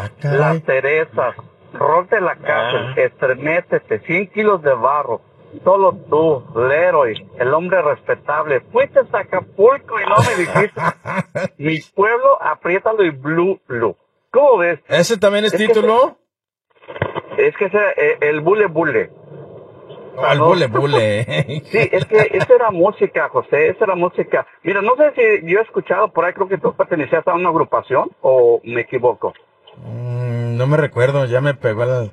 Las cerezas, rock de la cárcel, estremécete, 100 kilos de barro, solo tú, Leroy, el hombre respetable, fuiste a Acapulco y no me dijiste, mi pueblo, apriétalo y blue. ¿Cómo ves? ¿Ese también es título? Es que ese, el bule. El bule. Sí, es que esa era música, José, esa era música. Mira, no sé si yo he escuchado por ahí, creo que tú pertenecías a una agrupación, o me equivoco. No me recuerdo, ya me pegó la...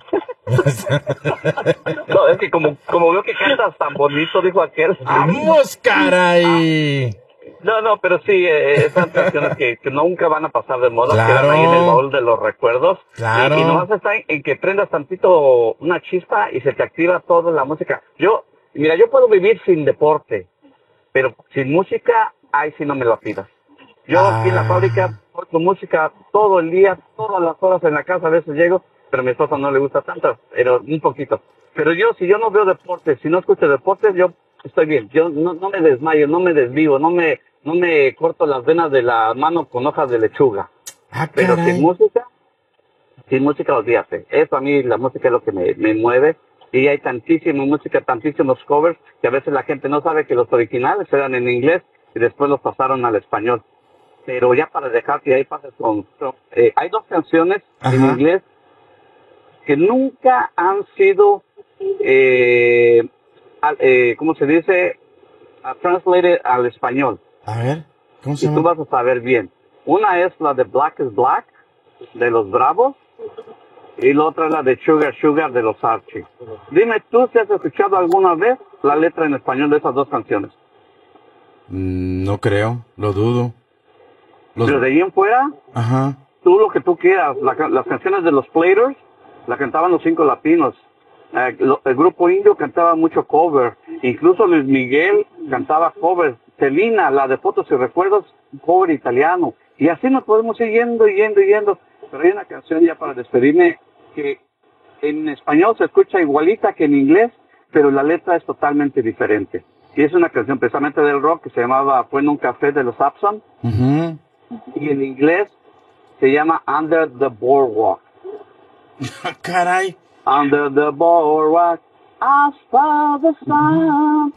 No, es que como veo que cantas tan bonito, dijo aquel. ¡Vamos, caray! No, pero sí, esas canciones que nunca van a pasar de moda, Claro. quedan ahí en el baúl de los recuerdos. Claro. Y nomás está en que prendas tantito una chispa y se te activa toda la música. Yo puedo vivir sin deporte, pero sin música, ahí sí no me lo pidas. Yo aquí en la fábrica, con música todo el día, todas las horas en la casa, a veces llego, pero a mi esposa no le gusta tanto, pero un poquito. Pero si yo no veo deportes, si no escucho deportes, yo estoy bien. Yo no me desmayo, no me desvivo, no me corto las venas de la mano con hojas de lechuga. Pero sin música, olvídate. Eso a mí, la música es lo que me mueve. Y hay tantísima música, tantísimos covers, que a veces la gente no sabe que los originales eran en inglés y después los pasaron al español. Pero ya para dejarte, ahí pasas hay dos canciones en inglés que nunca han sido, ¿cómo se dice? Translated al español. A ver, ¿cómo se llama? Y tú vas a saber bien. Una es la de Black is Black, de los Bravos, y la otra es la de Sugar, de los Archie. Dime tú si has escuchado alguna vez la letra en español de esas dos canciones. No creo, lo dudo. Pero de ahí en fuera, tú lo que tú quieras. Las canciones de los Platers la cantaban los Cinco Latinos. El grupo indio cantaba mucho cover. Incluso Luis Miguel cantaba cover. Celina, la de Fotos y Recuerdos, cover italiano. Y así nos podemos ir yendo. Pero hay una canción ya para despedirme que en español se escucha igualita que en inglés, pero la letra es totalmente diferente. Y es una canción precisamente del rock que se llamaba Fue en un café de los Abson. Y en inglés se llama Under the Boardwalk. Caray. Under the Boardwalk, as far the sun.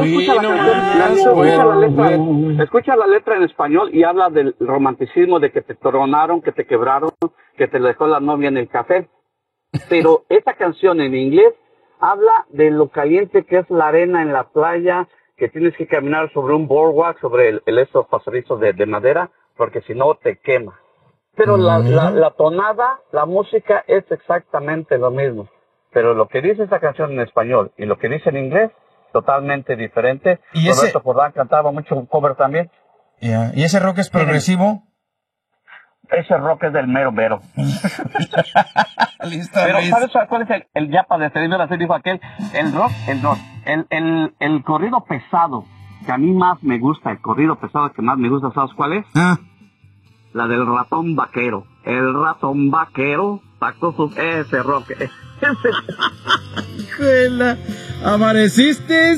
Escucha la letra en español y habla del romanticismo de que te tronaron, que te quebraron, que te dejó la novia en el café. Pero esta canción en inglés habla de lo caliente que es la arena en la playa, que tienes que caminar sobre un boardwalk, sobre esos pasadizos de madera, porque si no te quema. Pero la tonada, la música es exactamente lo mismo. Pero lo que dice esa canción en español y lo que dice en inglés, totalmente diferente. ¿Y Roberto Jordán cantaba mucho cover también. ¿Y ese rock es progresivo? Ese rock es del mero mero. Listo, pero Luis. ¿sabes cuál es el ya para despedirme así dijo aquel? El rock, el corrido pesado que a mí más me gusta, el corrido pesado que más me gusta, ¿sabes cuál es? La del ratón vaquero. El ratón vaquero sacó ese rock. Hijuela, amaneciste,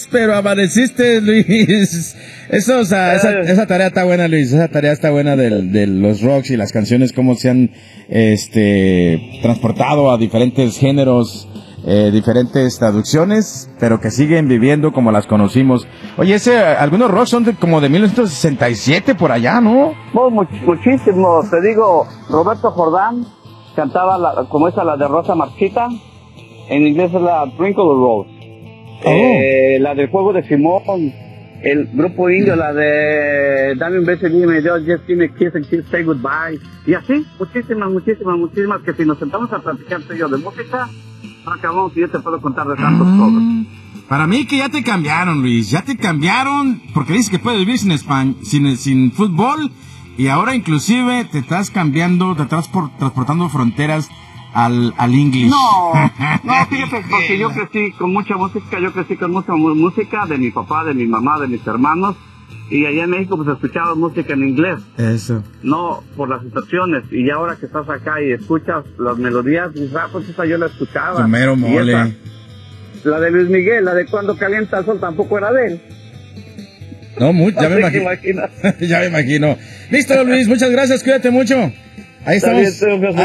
Luis. Eso, o sea, esa tarea está buena, Luis. Esa tarea está buena de los rocks y las canciones, cómo se han transportado a diferentes géneros, diferentes traducciones, pero que siguen viviendo como las conocimos. Oye, algunos rocks son como de 1967 por allá, ¿no? Muchísimo. Te digo, Roberto Jordán cantaba como esa, la de Rosa Marchita. En inglés es la Twinkle Rose. La del Juego de Simón. El grupo indio, la de Dame un beso y dime Dios, just give me a kiss and kiss, say goodbye. Y así, muchísimas, que si nos sentamos a platicar tú y yo de música, no acabamos y yo te puedo contar de tantos covers. Para mí que ya te cambiaron, Luis, porque dices que puedes vivir sin fútbol, y ahora inclusive te estás transportando fronteras al English. No, fíjate, porque yo crecí con mucha música, de mi papá, de mi mamá, de mis hermanos, y allá en México pues escuchaba música en inglés. Eso. No, por las situaciones, y ahora que estás acá y escuchas las melodías, dices, pues esa yo la escuchaba. Tu mero mole. Esa, la de Luis Miguel, la de Cuando Calienta el Sol, tampoco era de él. No, ya me imagino. Ya me imagino. Listo, Luis, muchas gracias, cuídate mucho. Ahí estamos.